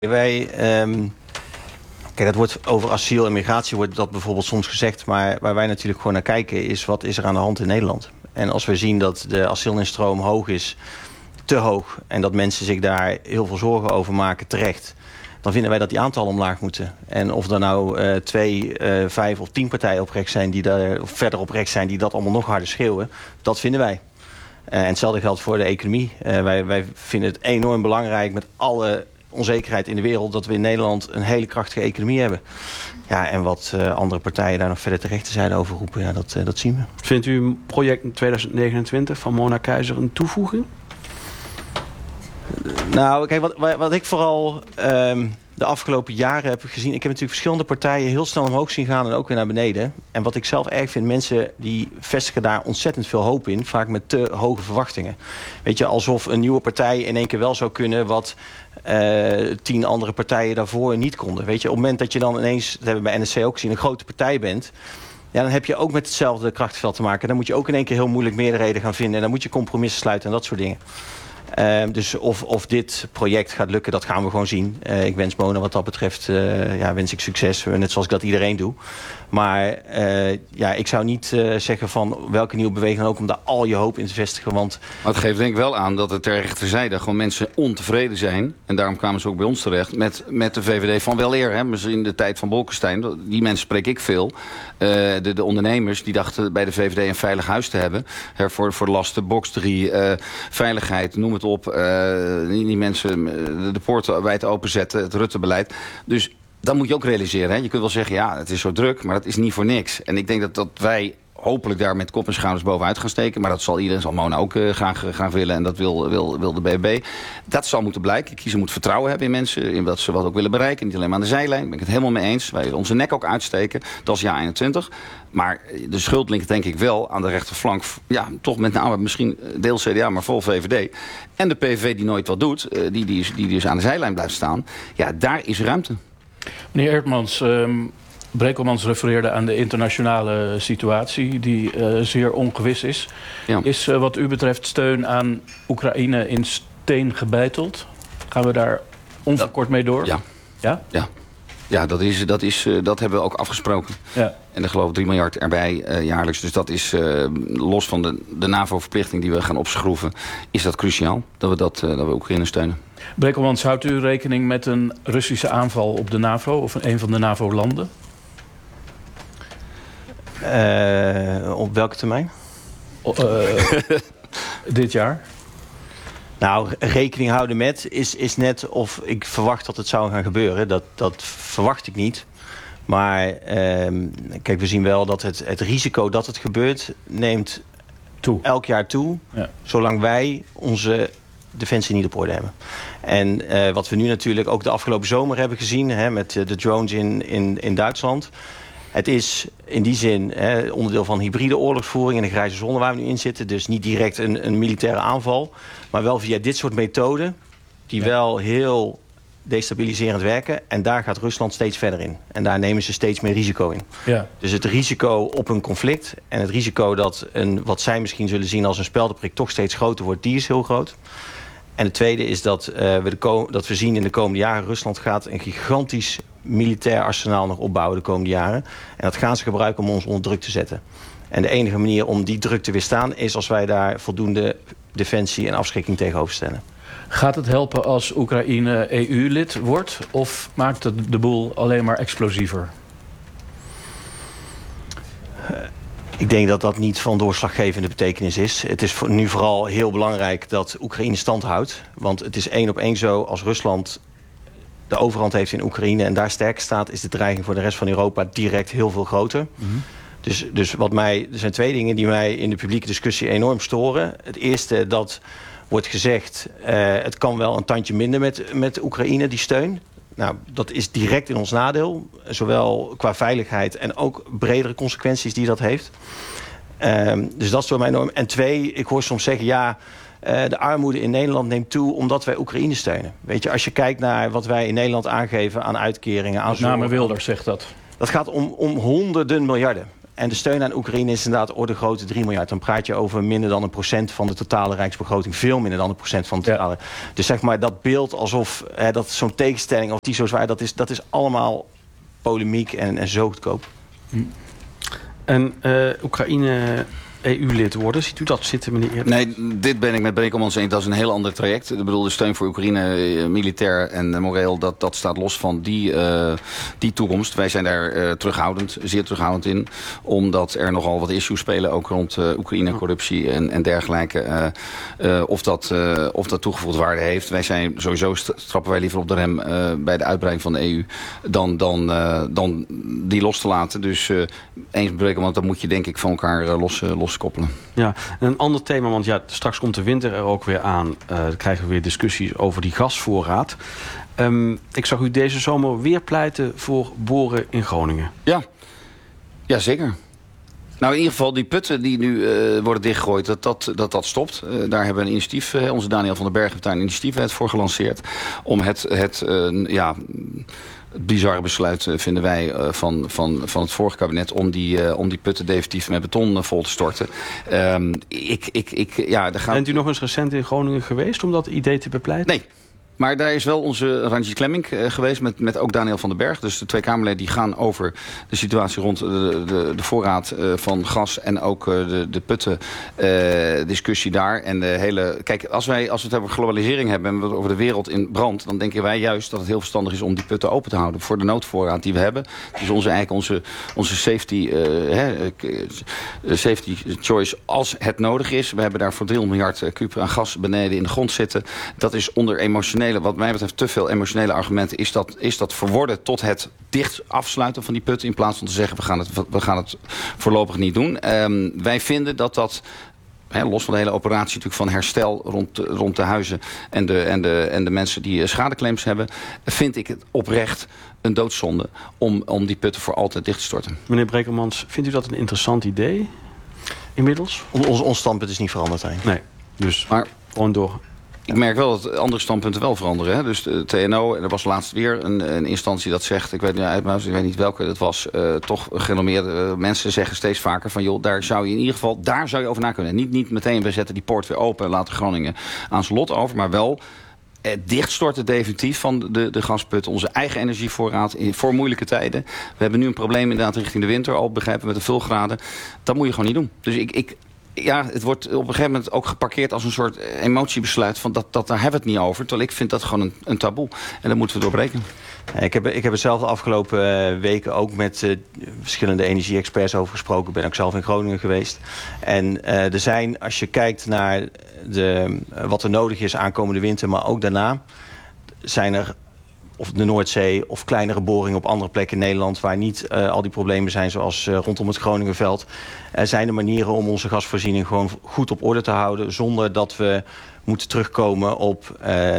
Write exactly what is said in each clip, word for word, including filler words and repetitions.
Wij, um, kijk, dat wordt over asiel en migratie wordt dat bijvoorbeeld soms gezegd, maar waar wij natuurlijk gewoon naar kijken is wat is er aan de hand in Nederland. En als we zien dat de asielinstroom hoog is, te hoog, en dat mensen zich daar heel veel zorgen over maken, terecht, dan vinden wij dat die aantallen omlaag moeten. En of er nou uh, twee, uh, vijf of tien partijen op rechts zijn die daar, of verder op rechts zijn die dat allemaal nog harder schreeuwen, dat vinden wij. Uh, en hetzelfde geldt voor de economie. Uh, wij, wij vinden het enorm belangrijk met alle onzekerheid in de wereld dat we in Nederland een hele krachtige economie hebben. Ja, en wat uh, andere partijen daar nog verder terecht te zijn over roepen, ja, dat, uh, dat zien we. Vindt u een project in tweeduizend negenentwintig van Mona Keizer een toevoeging? Nou, kijk, wat, wat ik vooral um, de afgelopen jaren heb gezien, ik heb natuurlijk verschillende partijen heel snel omhoog zien gaan en ook weer naar beneden. En wat ik zelf erg vind, mensen die vestigen daar ontzettend veel hoop in, vaak met te hoge verwachtingen. Weet je, alsof een nieuwe partij in één keer wel zou kunnen wat uh, tien andere partijen daarvoor niet konden. Weet je, op het moment dat je dan ineens, dat hebben we bij N S C ook gezien, een grote partij bent, ja, dan heb je ook met hetzelfde krachtveld te maken. Dan moet je ook in één keer heel moeilijk meerderheden gaan vinden en dan moet je compromissen sluiten en dat soort dingen. Uh, dus of, of dit project gaat lukken, dat gaan we gewoon zien. Uh, ik wens Mona wat dat betreft, uh, ja, wens ik succes. Net zoals ik dat iedereen doe. Maar uh, ja, ik zou niet uh, zeggen van welke nieuwe beweging dan ook om daar al je hoop in te vestigen. Want maar het geeft denk ik wel aan dat het ter rechterzijde gewoon mensen ontevreden zijn. En daarom kwamen ze ook bij ons terecht met, met de V V D van weleer. Hè, misschien in de tijd van Bolkestein. Die mensen spreek ik veel. Uh, de, de ondernemers die dachten bij de V V D een veilig huis te hebben. Hè, voor, voor de lasten, box drie, uh, veiligheid, noem het op. Uh, die, die mensen de poorten wijd openzetten, het Rutte-beleid. Dus dat moet je ook realiseren. Hè? Je kunt wel zeggen, ja, het is zo druk, maar dat is niet voor niks. En ik denk dat, dat wij hopelijk daar met kop en schouders bovenuit gaan steken. Maar dat zal iedereen, zal Mona ook uh, graag, graag willen. En dat wil, wil, wil de B B B. Dat zal moeten blijken. Kiezer moet vertrouwen hebben in mensen. In wat ze wat ook willen bereiken. Niet alleen maar aan de zijlijn. Daar ben ik het helemaal mee eens. Wij onze nek ook uitsteken. Dat is jaar eenentwintig. Maar de schuld ligt denk ik wel aan de rechterflank. Ja, toch met name misschien deels C D A, maar vol V V D. En de P V V die nooit wat doet. Uh, die, die, is, die dus aan de zijlijn blijft staan. Ja, daar is ruimte. Meneer Eertmans, um, Brekelmans refereerde aan de internationale situatie die uh, zeer ongewis is. Ja. Is uh, wat u betreft steun aan Oekraïne in steen gebeiteld? Gaan we daar onverkort mee door? Ja. Ja? Ja. Ja, dat, is, dat, is, uh, dat hebben we ook afgesproken. Ja. En er geloof ik drie miljard erbij uh, jaarlijks. Dus dat is, uh, los van de, de NAVO-verplichting die we gaan opschroeven, is dat cruciaal dat we, dat, uh, dat we Oekraïne steunen. Brekelmans, houdt u rekening met een Russische aanval op de NAVO of een van de NAVO-landen? Uh, op welke termijn? Uh, dit jaar? Nou, rekening houden met is, is net of ik verwacht dat het zou gaan gebeuren. Dat, dat verwacht ik niet. Maar uh, kijk, we zien wel dat het, het risico dat het gebeurt neemt toe. elk jaar toe. Ja. Zolang wij onze defensie niet op orde hebben. En uh, wat we nu natuurlijk ook de afgelopen zomer hebben gezien, hè, met de drones in, in, in Duitsland. Het is in die zin hè, onderdeel van hybride oorlogsvoering in de grijze zone waar we nu in zitten. Dus niet direct een, een militaire aanval. Maar wel via dit soort methoden die ja. wel heel destabiliserend werken. En daar gaat Rusland steeds verder in. En daar nemen ze steeds meer risico in. Ja. Dus het risico op een conflict en het risico dat een, wat zij misschien zullen zien als een speldenprik toch steeds groter wordt, die is heel groot. En het tweede is dat, uh, we, de ko- dat we zien in de komende jaren, Rusland gaat een gigantisch militair arsenaal nog opbouwen de komende jaren. En dat gaan ze gebruiken om ons onder druk te zetten. En de enige manier om die druk te weerstaan is als wij daar voldoende defensie en afschrikking tegenover stellen. Gaat het helpen als Oekraïne E U-lid wordt? Of maakt het de boel alleen maar explosiever? Uh, ik denk dat dat niet van doorslaggevende betekenis is. Het is nu vooral heel belangrijk dat Oekraïne stand houdt. Want het is één op één zo als Rusland de overhand heeft in Oekraïne en daar sterk staat, is de dreiging voor de rest van Europa direct heel veel groter. Mm-hmm. Dus, dus wat mij, er zijn twee dingen die mij in de publieke discussie enorm storen. Het eerste, dat wordt gezegd, uh, het kan wel een tandje minder met, met Oekraïne, die steun. Nou, dat is direct in ons nadeel. Zowel qua veiligheid en ook bredere consequenties die dat heeft. Um, dus dat is door mij enorm. En twee, ik hoor soms zeggen, ja, Uh, de armoede in Nederland neemt toe omdat wij Oekraïne steunen. Weet je, als je kijkt naar wat wij in Nederland aangeven aan uitkeringen, aan Met name Wilders zegt dat. Dat gaat om, om honderden miljarden. En de steun aan Oekraïne is inderdaad orde grootte drie miljard. Dan praat je over minder dan een procent van de totale rijksbegroting. Veel minder dan een procent van de totale. Ja. Dus zeg maar dat beeld alsof hè, dat zo'n tegenstelling of die zo zwaar, dat is, dat is allemaal polemiek en, en zo goedkoop. Hm. En uh, Oekraïne E U-lid worden, ziet u dat zitten, meneer Eerder? Nee, dit ben ik met Brekelmans eens. Dat is een heel ander traject. Ik bedoel, de steun voor Oekraïne, militair en moreel, dat, dat staat los van die, uh, die toekomst. Wij zijn daar uh, terughoudend, zeer terughoudend in. Omdat er nogal wat issues spelen, ook rond uh, Oekraïne, corruptie en, en dergelijke. Uh, uh, of, dat, uh, of dat toegevoegde waarde heeft. Wij zijn sowieso, trappen wij liever op de rem uh, bij de uitbreiding van de E U dan, dan, uh, dan die los te laten. Dus uh, eens met Brekelmans, dat moet je denk ik van elkaar uh, los, uh, los koppelen. Ja, en een ander thema, want ja, straks komt de winter er ook weer aan. Uh, dan krijgen we weer discussies over die gasvoorraad. Um, ik zag u deze zomer weer pleiten voor boren in Groningen. Ja, ja zeker. Nou, in ieder geval die putten die nu uh, worden dichtgegooid, dat dat, dat, dat stopt. Uh, daar hebben we een initiatief, uh, onze Daniel van den Berg heeft daar een initiatiefwet voor gelanceerd. Om het, het uh, ja... Het bizarre besluit uh, vinden wij uh, van, van, van het vorige kabinet om die, uh, om die putten definitief met beton uh, vol te storten. Um, ik, ik, ik, ja, daar gaat... Bent u nog eens recent in Groningen geweest om dat idee te bepleiten? Nee. Maar daar is wel onze Ranjit Klemmink uh, geweest met, met ook Daniel van den Berg. Dus de twee Kamerleden die gaan over de situatie rond de, de, de voorraad uh, van gas en ook uh, de, de putten uh, discussie daar. En de hele, kijk, als wij als we het over globalisering hebben en we het over de wereld in brand, dan denken wij juist dat het heel verstandig is om die putten open te houden voor de noodvoorraad die we hebben. Het is onze, eigenlijk onze, onze safety, uh, hè, safety choice als het nodig is. We hebben daar voor drie miljard kuub aan gas beneden in de grond zitten. Dat is onder emotionele, wat mij betreft te veel emotionele argumenten, is dat, is dat verworden tot het dicht afsluiten van die putten in plaats van te zeggen we gaan het, we gaan het voorlopig niet doen. Um, wij vinden dat dat, he, los van de hele operatie natuurlijk van herstel rond, rond de huizen en de, en, de, en de mensen die schadeclaims hebben, vind ik het oprecht een doodzonde om, om die putten voor altijd dicht te storten. Meneer Brekelmans, vindt u dat een interessant idee inmiddels? Ons, ons standpunt is niet veranderd eigenlijk. Nee, dus maar gewoon door. Ik merk wel dat andere standpunten wel veranderen. Hè? Dus de T N O, en er was laatst weer een, een instantie dat zegt, ik weet, niet, uit mijn hoofd, ik weet niet welke dat was, uh, toch gerenommeerde uh, mensen zeggen steeds vaker van joh, daar zou je in ieder geval, daar zou je over na kunnen. Niet, niet meteen, we zetten die poort weer open en laten Groningen aan zijn lot over, maar wel eh, dichtstorten definitief van de, de gasput, onze eigen energievoorraad in, voor moeilijke tijden. We hebben nu een probleem inderdaad richting de winter, al begrijpen met de vulgraden. Dat moet je gewoon niet doen. Dus ik... ik Ja, het wordt op een gegeven moment ook geparkeerd als een soort emotiebesluit van dat, dat daar hebben we het niet over. Terwijl ik vind dat gewoon een, een taboe. En dat moeten we doorbreken. Ik heb, ik heb het zelf de afgelopen weken ook met uh, verschillende energie-experts over gesproken. Ik ben ook zelf in Groningen geweest. En uh, er zijn, als je kijkt naar de, uh, wat er nodig is aankomende winter, maar ook daarna, zijn er of de Noordzee of kleinere boringen op andere plekken in Nederland waar niet uh, al die problemen zijn zoals uh, rondom het Groningenveld. Er zijn er manieren om onze gasvoorziening gewoon goed op orde te houden zonder dat we moeten terugkomen op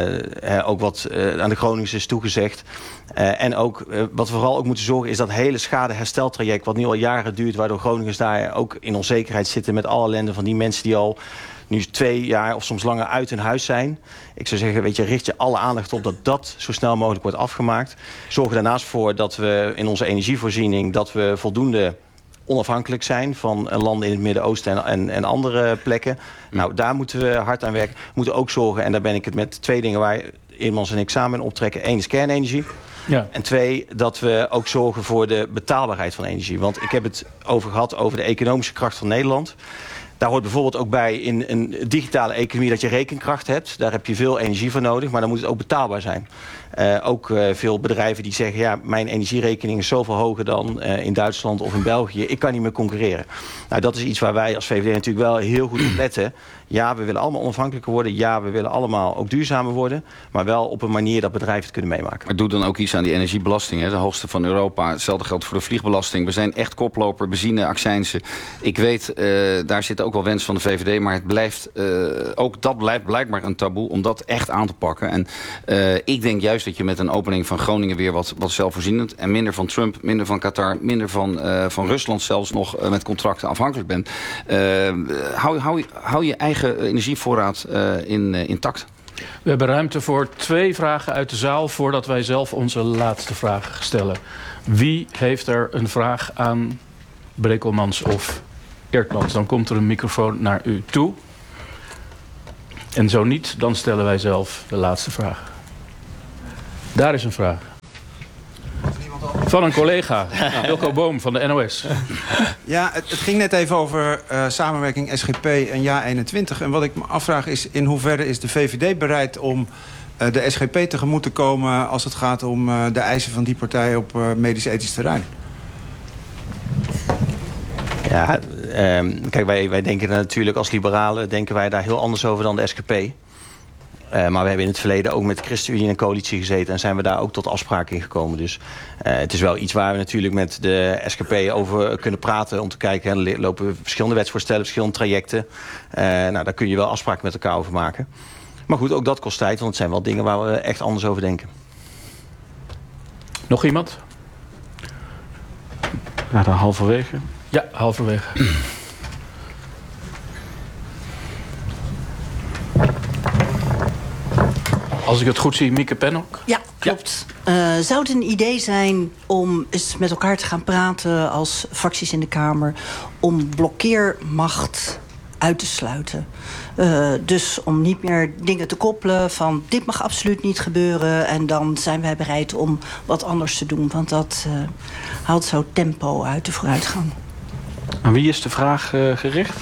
uh, ook wat uh, aan de Groningers is toegezegd. Uh, en ook uh, wat we vooral ook moeten zorgen is dat hele schadehersteltraject wat nu al jaren duurt, waardoor Groningers daar ook in onzekerheid zitten met alle ellende van die mensen die al nu twee jaar of soms langer uit hun huis zijn. Ik zou zeggen, weet je, richt je alle aandacht op dat dat zo snel mogelijk wordt afgemaakt. Zorg er daarnaast voor dat we in onze energievoorziening dat we voldoende onafhankelijk zijn van landen in het Midden-Oosten en, en, en andere plekken. Nou, daar moeten we hard aan werken. We moeten ook zorgen, en daar ben ik het met twee dingen waar Eermans en ik samen in optrekken. Eén is kernenergie. Ja. En twee, dat we ook zorgen voor de betaalbaarheid van energie. Want ik heb het over gehad over de economische kracht van Nederland. Daar hoort bijvoorbeeld ook bij in een digitale economie dat je rekenkracht hebt. Daar heb je veel energie voor nodig, maar dan moet het ook betaalbaar zijn. Uh, ook uh, veel bedrijven die zeggen, ja, mijn energierekening is zoveel hoger dan uh, in Duitsland of in België. Ik kan niet meer concurreren. Nou, dat is iets waar wij als V V D natuurlijk wel heel goed op letten. Ja, we willen allemaal onafhankelijker worden. Ja, we willen allemaal ook duurzamer worden. Maar wel op een manier dat bedrijven het kunnen meemaken. Maar doe dan ook iets aan die energiebelasting. Hè? De hoogste van Europa. Hetzelfde geldt voor de vliegbelasting. We zijn echt koploper, benzine, accijnsen. Ik weet, uh, daar zit ook wel wens van de V V D. Maar het blijft, uh, ook dat blijft blijkbaar een taboe om dat echt aan te pakken. En uh, ik denk juist dat je met een opening van Groningen weer wat, wat zelfvoorzienend en minder van Trump, minder van Qatar, minder van, uh, van Rusland zelfs nog uh, met contracten afhankelijk bent. Uh, hou, hou, hou je eigen energievoorraad uh, in, uh, intact. We hebben ruimte voor twee vragen uit de zaal voordat wij zelf onze laatste vraag stellen. Wie heeft er een vraag aan Brekelmans of Eertmans, dan komt er een microfoon naar u toe. En zo niet, dan stellen wij zelf de laatste vraag. Daar is een vraag. Van een collega, Wilco Boom van de N O S. Ja, het, het ging net even over uh, samenwerking S G P en Ja eenentwintig. En wat ik me afvraag is, in hoeverre is de V V D bereid om uh, de S G P tegemoet te komen als het gaat om uh, de eisen van die partij op uh, medisch-ethisch terrein? Ja, um, kijk, wij, wij denken er natuurlijk als liberalen denken wij daar heel anders over dan de S G P. Uh, maar we hebben in het verleden ook met de ChristenUnie in een coalitie gezeten en zijn we daar ook tot afspraken in gekomen. Dus uh, het is wel iets waar we natuurlijk met de S G P over kunnen praten om te kijken. Er lopen verschillende wetsvoorstellen, verschillende trajecten. Uh, nou, daar kun je wel afspraken met elkaar over maken. Maar goed, ook dat kost tijd, want het zijn wel dingen waar we echt anders over denken. Nog iemand? Ja, dan halverwege. Ja, halverwege. Als ik het goed zie, Mieke Pennock. Ja, klopt. Ja. Uh, zou het een idee zijn om eens met elkaar te gaan praten als fracties in de Kamer om blokkeermacht uit te sluiten? Uh, dus om niet meer dingen te koppelen van dit mag absoluut niet gebeuren en dan zijn wij bereid om wat anders te doen. Want dat uh, haalt zo tempo uit de vooruitgang. Aan wie is de vraag uh, gericht?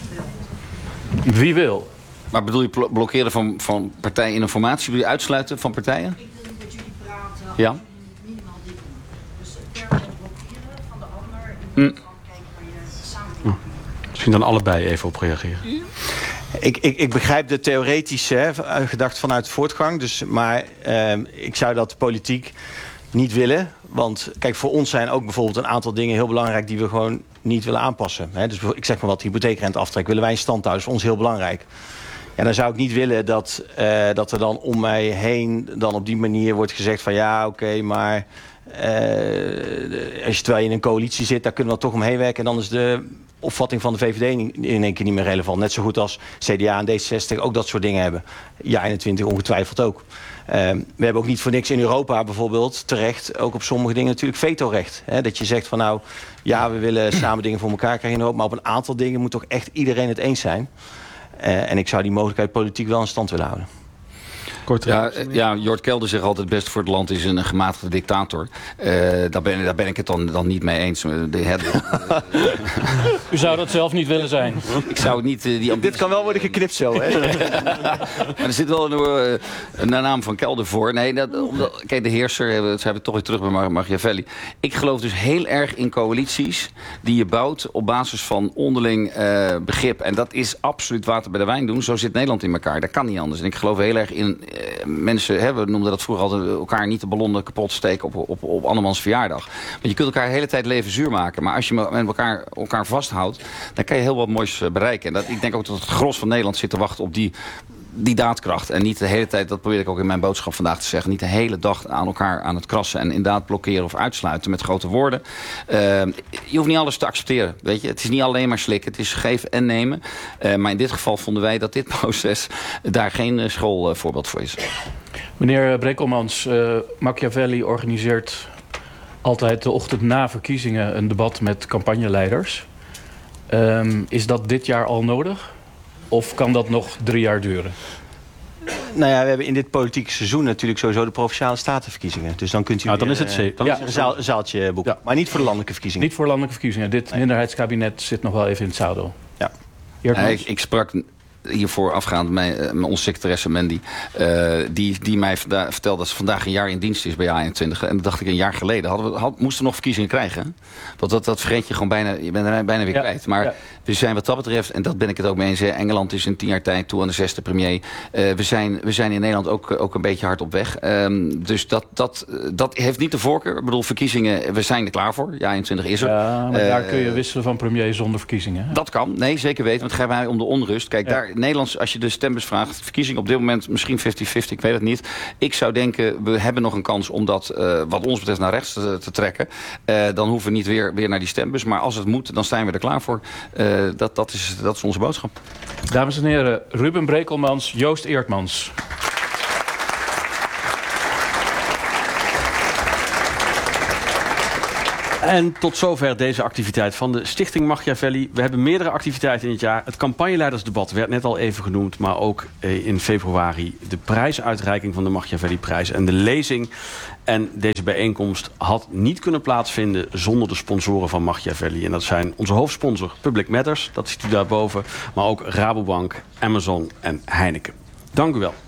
Wie wil? Maar bedoel je blokkeren van, van partijen in een formatie? Bedoel je uitsluiten van partijen? Ik wil met jullie praten ja. over minimaal dit doen. Dus het termen blokkeren van de ander en mm. dan kijken waar je samen mm. Misschien dan allebei even op reageren. Ik, ik, ik begrijp de theoretische gedachte vanuit de voortgang. Dus, maar uh, ik zou dat politiek niet willen. Want kijk, voor ons zijn ook bijvoorbeeld een aantal dingen heel belangrijk die we gewoon niet willen aanpassen. Hè? Dus ik zeg maar wat, hypotheekrenteaftrek willen wij in stand houden. Dat is voor ons heel belangrijk. Ja, dan zou ik niet willen dat, uh, dat er dan om mij heen dan op die manier wordt gezegd van ja, oké, okay, maar uh, als je terwijl je in een coalitie zit, daar kunnen we toch omheen werken. En dan is de opvatting van de V V D in één keer niet meer relevant. Net zo goed als C D A en D zesenzestig ook dat soort dingen hebben. Ja, eenentwintig ongetwijfeld ook. Uh, we hebben ook niet voor niks in Europa bijvoorbeeld terecht, ook op sommige dingen natuurlijk vetorecht. Hè? Dat je zegt van nou, ja, we willen samen dingen voor elkaar krijgen in Europa, maar op een aantal dingen moet toch echt iedereen het eens zijn. Uh, en ik zou die mogelijkheid politiek wel in stand willen houden. Kort, ja, ja, Jort Kelder zegt altijd best voor het land is een gematigde dictator. Uh, daar, ben, daar ben ik het dan, dan niet mee eens. De, het, U zou dat zelf niet willen zijn? Ik zou het niet... Uh, die Dit kan wel worden geknipt zo, hè? Maar er zit wel een, uh, een naam van Kelder voor. Nee, dat, omdat, kijk, de heerser, dat zijn we toch weer terug bij Machiavelli. Ik geloof dus heel erg in coalities die je bouwt op basis van onderling uh, begrip. En dat is absoluut water bij de wijn doen. Zo zit Nederland in elkaar. Dat kan niet anders. En ik geloof heel erg in... mensen, hè, we noemden dat vroeger altijd elkaar niet de ballonnen kapot steken op, op, op andermans verjaardag. Want je kunt elkaar de hele tijd leven zuur maken. Maar als je met elkaar, elkaar vasthoudt, dan kan je heel wat moois bereiken. En dat, ik denk ook dat het gros van Nederland zit te wachten op die, die daadkracht. En niet de hele tijd, dat probeer ik ook in mijn boodschap vandaag te zeggen, niet de hele dag aan elkaar aan het krassen en inderdaad blokkeren of uitsluiten met grote woorden. Uh, je hoeft niet alles te accepteren. Weet je? Het is niet alleen maar slikken, het is geven en nemen. Uh, maar in dit geval vonden wij dat dit proces daar geen uh, schoolvoorbeeld uh, voor is. Meneer Brekelmans, uh, Machiavelli organiseert altijd de ochtend na verkiezingen een debat met campagneleiders. Um, is dat dit jaar al nodig? Of kan dat nog drie jaar duren? Nou ja, we hebben in dit politieke seizoen natuurlijk sowieso de Provinciale Statenverkiezingen. Dus dan kunt u nou, dan weer, is het, dan ja, is het een, zaal, een zaaltje boeken. Ja. Maar niet voor de landelijke verkiezingen. Niet voor landelijke verkiezingen. Dit nee. minderheidskabinet zit nog wel even in het zadel. Ja. Ja, ik, ik sprak hiervoor afgaand mijn, uh, onze secretaresse Mandy. Uh, die, die mij vanda- vertelde dat ze vandaag een jaar in dienst is bij Ja eenentwintig. En dat dacht ik een jaar geleden. Hadden we, had, moesten we nog verkiezingen krijgen. Want dat, dat vergeet je gewoon bijna. Je bent er bijna weer ja. kwijt. Maar ja. we zijn wat dat betreft, en dat ben ik het ook mee eens. Engeland is in tien jaar tijd toe aan de zesde premier. Uh, we, zijn, we zijn in Nederland ook, ook een beetje hard op weg. Um, dus dat, dat, dat heeft niet de voorkeur. Ik bedoel, verkiezingen, we zijn er klaar voor. Ja eenentwintig is er. Ja, maar uh, daar kun je wisselen van premier zonder verkiezingen. Hè? Dat kan. Nee, zeker weten. Want het gaat mij om de onrust. Kijk, ja. daar Nederlands, als je de stembus vraagt, verkiezingen op dit moment misschien vijftig vijftig, ik weet het niet. Ik zou denken, we hebben nog een kans om dat, uh, wat ons betreft, naar rechts te, te trekken. Uh, dan hoeven we niet weer, weer naar die stembus. Maar als het moet, dan zijn we er klaar voor. Uh, dat, dat, is, dat is onze boodschap. Dames en heren, Ruben Brekelmans, Joost Eertmans. En tot zover deze activiteit van de Stichting Machiavelli. We hebben meerdere activiteiten in het jaar. Het campagneleidersdebat werd net al even genoemd. Maar ook in februari de prijsuitreiking van de Machiavelli-prijs. En de lezing. En deze bijeenkomst had niet kunnen plaatsvinden zonder de sponsoren van Machiavelli. En dat zijn onze hoofdsponsor Public Matters. Dat ziet u daarboven. Maar ook Rabobank, Amazon en Heineken. Dank u wel.